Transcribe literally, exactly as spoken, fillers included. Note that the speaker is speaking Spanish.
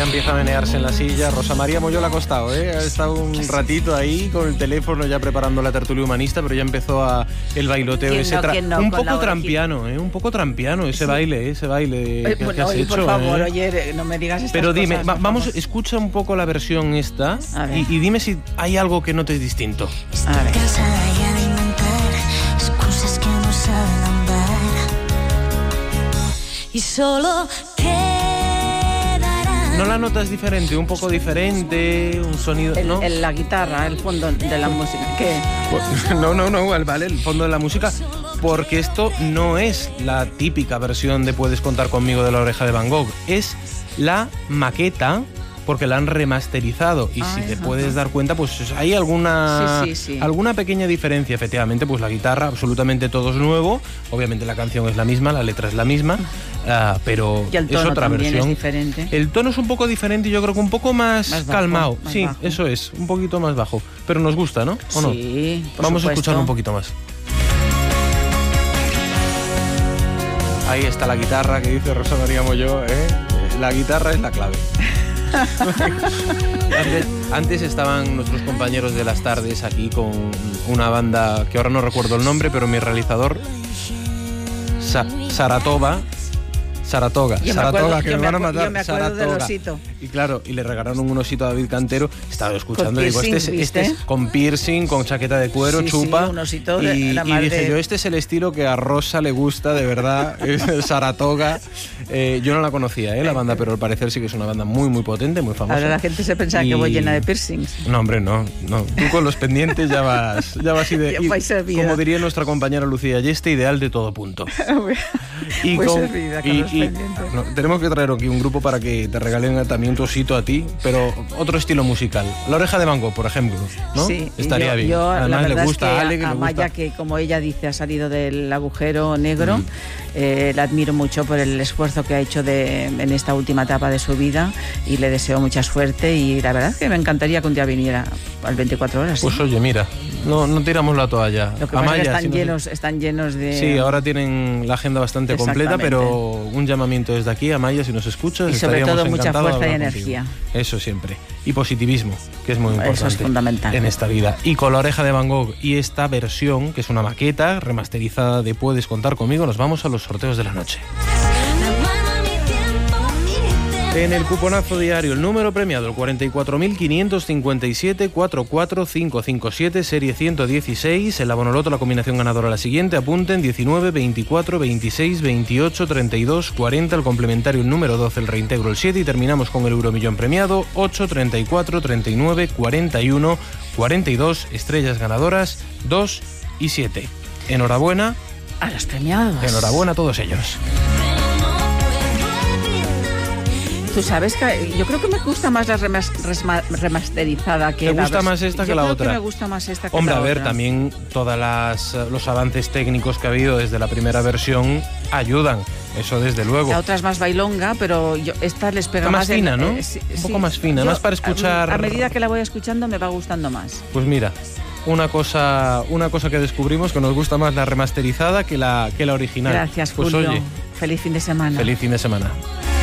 empieza a menearse en la silla. Rosa María Moyo le ha costado, ¿eh? Ha estado un ratito ahí con el teléfono ya preparando la tertulia humanista, pero ya empezó a el bailoteo ese. No, tra- no, un poco trampiano, ¿eh? Un poco trampiano ese sí. baile, ese baile eh, que, bueno, que has oye, hecho. por favor, ¿eh? oye, no me digas estas Pero dime, cosas, va, vamos, escucha un poco la versión esta y, y dime si hay algo que notes distinto. A ver. Excusas que no saben andar y solo quedarán. ¿No la notas diferente? Un poco diferente, un sonido, el, ¿no? el, la guitarra, el fondo de la música. ¿Qué? Pues, no, no, no, vale, el fondo de la música, porque esto no es la típica versión de Puedes contar conmigo de La Oreja de Van Gogh, es la maqueta, porque la han remasterizado y Ay, si te ajá. puedes dar cuenta, pues hay alguna sí, sí, sí. alguna pequeña diferencia, efectivamente, pues la guitarra, absolutamente todo es nuevo, obviamente la canción es la misma, la letra es la misma, uh, pero y el tono es otra también versión. Es diferente. El tono es un poco diferente y yo creo que un poco más, más bajo, calmado, más sí, bajo. eso es, un poquito más bajo, pero nos gusta, ¿no? ¿O no? Sí, por Vamos supuesto. a escuchar un poquito más. Ahí está la guitarra que dice Rosa María Moyo, ¿eh? La guitarra es la clave. antes, antes estaban nuestros compañeros de las tardes aquí con una banda que ahora no recuerdo el nombre, pero mi realizador Sa- Saratoga Saratoga, yo Saratoga, me acuerdo, que me van a matar. Yo me acuerdo Saratoga. del osito. Y claro, y le regalaron un osito a David Cantero. Estaba escuchando y digo, piercing, este es, este es con piercing, con chaqueta de cuero, sí, chupa. Sí, un osito de y, la y madre. dije yo, este es el estilo que a Rosa le gusta, de verdad. Saratoga. Eh, yo no la conocía, ¿eh? La banda, pero al parecer sí que es una banda muy, muy potente, muy famosa. Ahora la gente se pensaba y... que voy llena de piercings. No, hombre, no, no. Tú con los pendientes ya vas, ya vas y de, y, como diría nuestra compañera Lucía Yeste, ideal de todo punto. y muy con, servida con y, los y, pendientes. No, tenemos que traer aquí un grupo para que te regalen también tu osito a ti, pero otro estilo musical. La Oreja de Van Gogh, por ejemplo, ¿no? Sí, estaría yo, bien. Yo, Además la verdad le gusta es que a Ale, que a, a le Maya, gusta... que como ella dice, ha salido del agujero negro, mm. eh, la admiro mucho por el esfuerzo que ha hecho de, en esta última etapa de su vida y le deseo mucha suerte y la verdad es que me encantaría que un día viniera al veinticuatro horas. Pues ¿sí? oye, mira, no, no tiramos la toalla. Lo que Amaya, pasa es que están, si llenos, no... están llenos de... Sí, ahora tienen la agenda bastante completa, pero un llamamiento desde aquí, Amaya, si nos escuchas, y sobre todo mucha fuerza y energía. Contigo. Eso siempre. Y positivismo, que es muy importante. Eso es fundamental. En esta vida. Y con La Oreja de Van Gogh y esta versión, que es una maqueta remasterizada de Puedes contar conmigo, nos vamos a los sorteos de la noche. En el cuponazo diario, el número premiado, el cuarenta y cuatro mil quinientos cincuenta y siete cuarenta y cuatro quinientos cincuenta y siete, serie ciento dieciséis. En la Bonoloto la combinación ganadora la siguiente, apunten diecinueve, veinticuatro, veintiséis, veintiocho, treinta y dos, cuarenta, el complementario el número doce, el reintegro el siete y terminamos con el euromillón premiado, ocho, treinta y cuatro, treinta y nueve, cuarenta y uno, cuarenta y dos, estrellas ganadoras, dos y siete. Enhorabuena. A los premiados. Enhorabuena a todos ellos. Tú sabes que yo creo que me gusta más la remas, resma, remasterizada que ¿Te la... ¿Te gusta más esta yo que la creo otra? Que me gusta más esta que Hombre, la a ver, otra. también todos los avances técnicos que ha habido desde la primera versión ayudan, eso desde luego. La otra es más bailonga, pero yo, esta les pega más más... fina, en, ¿no? Eh, sí, Un sí. poco más fina, yo, más para escuchar... A, a medida que la voy escuchando me va gustando más. Pues mira, una cosa, una cosa que descubrimos, que nos gusta más la remasterizada que la, que la original. Gracias, pues Julio. Oye, feliz fin de semana. Feliz fin de semana.